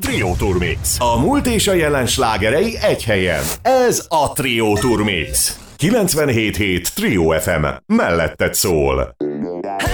Trio Turmix. A múlt és a jelen slágerei egy helyen. Ez a Trio Turmix. 97.7 Trio FM. Melletted szól.